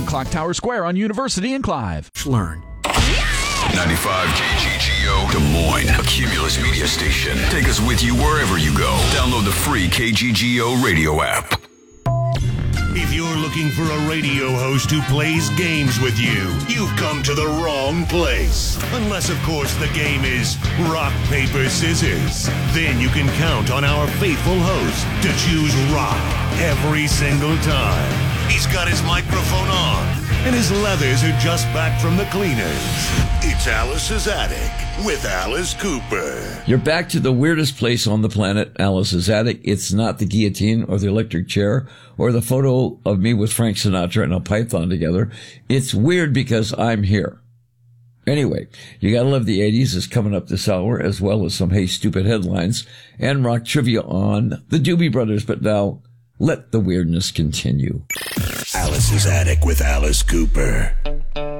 Clock Tower Square on University and Clive. Learn. 95 KGGO Des Moines, a Cumulus media station. Take us with you wherever you go. Download the free KGGO radio app. If you're looking for a radio host who plays games with you, you've come to the wrong place. Unless, of course, the game is rock, paper, scissors. Then you can count on our faithful host to choose rock every single time. He's got his microphone on, and his leathers are just back from the cleaners. It's Alice's Attic with Alice Cooper. You're back to the weirdest place on the planet, Alice's Attic. It's not the guillotine or the electric chair or the photo of me with Frank Sinatra and a python together. It's weird because I'm here. Anyway, You Gotta Love the 80s is coming up this hour, as well as some Hey Stupid headlines and rock trivia on the Doobie Brothers. But now, let the weirdness continue. Alice's Attic with Alice Cooper.